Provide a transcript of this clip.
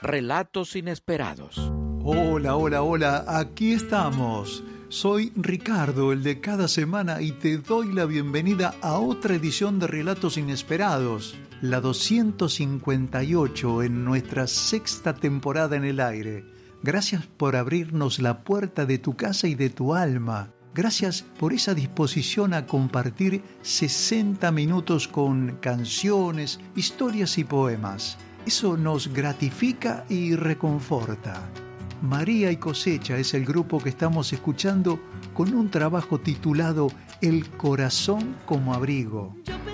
Relatos Inesperados. Hola, hola, hola, aquí estamos. Soy Ricardo, el de cada semana, y te doy la bienvenida a otra edición de Relatos Inesperados, la 258 en nuestra sexta temporada en el aire. Gracias por abrirnos la puerta de tu casa y de tu alma. Gracias por esa disposición a compartir 60 minutos con canciones, historias y poemas. Eso nos gratifica y reconforta. María y Cosecha es el grupo que estamos escuchando con un trabajo titulado El corazón como abrigo.